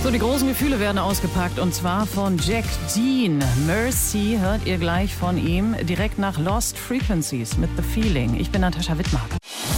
So, die großen Gefühle werden ausgepackt und zwar von Jack Dean. Mercy hört ihr gleich von ihm direkt nach Lost Frequencies mit The Feeling. Ich bin Natascha Wittmark.